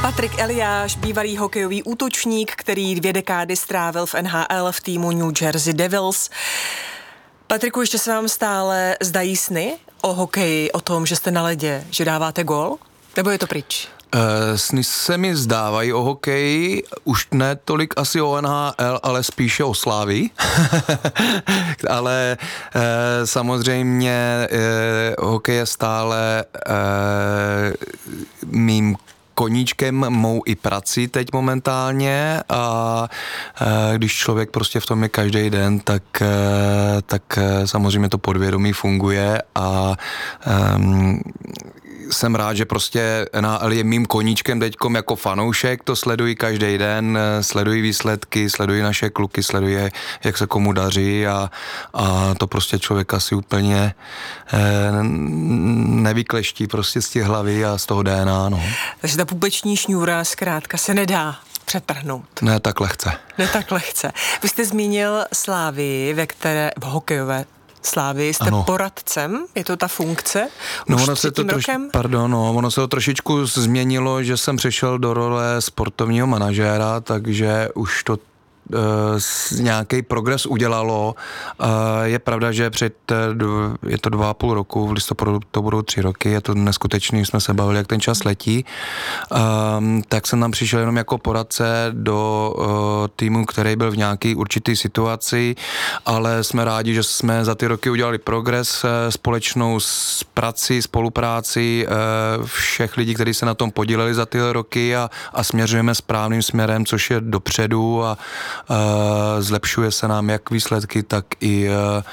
Patrik Eliáš, bývalý hokejový útočník, který 2 dekády strávil v NHL v týmu New Jersey Devils. Patriku, ještě se vám stále zdají sny o hokeji, o tom, že jste na ledě, že dáváte gól? Nebo je to pryč? Sny se mi zdávají o hokeji, už ne tolik asi o NHL, ale spíše o Slávii. Ale samozřejmě hokej je stále mým koníčkem, mou i prací teď momentálně a když člověk prostě v tom je každý den, tak samozřejmě to podvědomí funguje a jsem rád, že prostě NHL je mým koníčkem teďkom jako fanoušek, to sleduji každý den, sleduji výsledky, sleduji naše kluky, sleduji, jak se komu daří a to prostě člověk asi úplně nevykleští prostě z těch hlavy a z toho DNA, no. Takže ta pupeční šňůra zkrátka se nedá přetrhnout. Ne tak lehce. Ne tak lehce. Vy jste zmínil Slávii, v hokejové Slávii jste poradcem, je to ta funkce? No ono se to trošičku změnilo, že jsem přešel do role sportovního manažéra, takže už to nějaký progres udělalo. Je pravda, že je to 2,5 roku, v listopadu to budou 3 roky, je to neskutečný, jsme se bavili, jak ten čas letí. Tak jsem tam přišel jenom jako poradce do týmu, který byl v nějaký určitý situaci, ale jsme rádi, že jsme za ty roky udělali progres, společnou spolupráci všech lidí, kteří se na tom podíleli za ty roky a směřujeme správným směrem, což je dopředu a zlepšuje se nám jak výsledky, tak i